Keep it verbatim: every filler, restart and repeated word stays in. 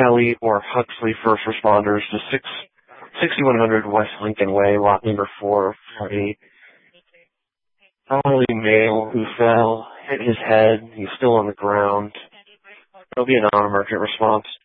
Kelly or Huxley first responders to six sixty-one hundred West Lincoln Way, lot number four forty. Elderly male who fell, hit his head. He's still on the ground. There'll be a non-emergent response.